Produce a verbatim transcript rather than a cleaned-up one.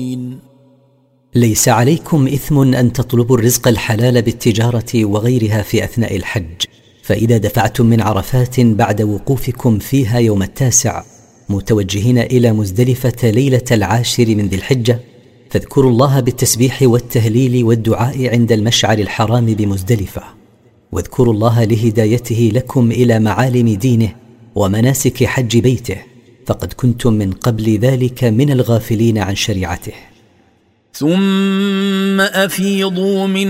ليس عليكم إثم أن تطلبوا الرزق الحلال بالتجارة وغيرها في أثناء الحج، فإذا دفعتم من عرفات بعد وقوفكم فيها يوم التاسع متوجهين إلى مزدلفة ليلة العاشر من ذي الحجة، فاذكروا الله بالتسبيح والتهليل والدعاء عند المشعر الحرام بمزدلفة، واذكروا الله لهدايته لكم إلى معالم دينه ومناسك حج بيته، فقد كنتم من قبل ذلك من الغافلين عن شريعته. ثم أفيضوا من